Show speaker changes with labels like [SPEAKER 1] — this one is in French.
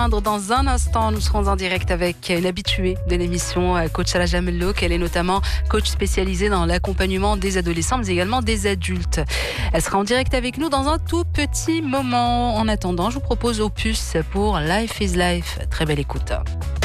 [SPEAKER 1] rejoindre dans un instant. Nous serons en direct avec une habituée de l'émission, coach Salah Jamellouk. Elle est notamment coach spécialisée dans l'accompagnement des adolescents, mais également des adultes. Elle sera en direct avec nous dans un tout petit moment. En attendant, je vous propose Opus pour Life is Life. Très belle écoute.